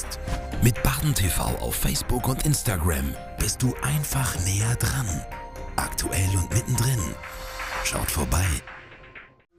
ist. Mit Baden TV auf Facebook und Instagram bist du einfach näher dran. Aktuell und mittendrin. Schaut vorbei.